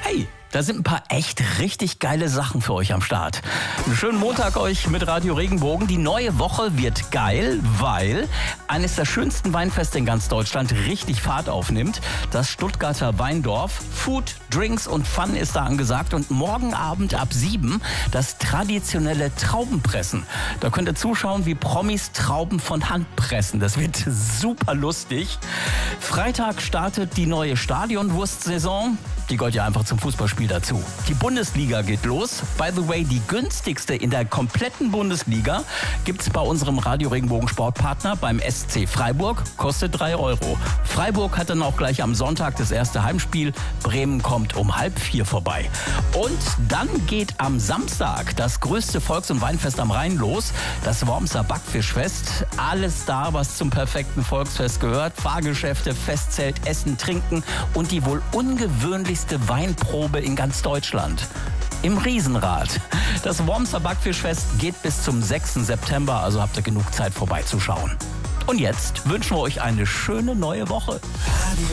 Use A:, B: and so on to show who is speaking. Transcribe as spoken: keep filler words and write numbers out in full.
A: Hi, da sind ein paar echt richtig geile Sachen für euch am Start. Einen schönen Montag euch mit Radio Regenbogen. Die neue Woche wird geil, weil eines der schönsten Weinfeste in ganz Deutschland richtig Fahrt aufnimmt. Das Stuttgarter Weindorf. Food, Drinks und Fun ist da angesagt. Und morgen Abend ab sieben das traditionelle Traubenpressen. Da könnt ihr zuschauen, wie Promis Trauben von Hand pressen. Das wird super lustig. Freitag startet die neue Stadionwurstsaison. Die gehört ja einfach zum Fußballspiel dazu. Die Bundesliga geht los. By the way, die günstigste in der kompletten Bundesliga gibt es bei unserem Radio Regenbogen Sportpartner beim S C Freiburg. Kostet drei Euro. Freiburg hat dann auch gleich am Sonntag das erste Heimspiel. Bremen kommt um halb vier vorbei. Und dann geht am Samstag das größte Volks- und Weinfest am Rhein los. Das Wormser Backfischfest. Alles da, was zum perfekten Volksfest gehört. Fahrgeschäfte, Festzelt, Essen, Trinken und die wohl ungewöhnlichste Weinprobe in ganz Deutschland. Im Riesenrad. Das Wormser Backfischfest geht bis zum sechsten September, also habt ihr genug Zeit vorbeizuschauen. Und jetzt wünschen wir euch eine schöne neue Woche.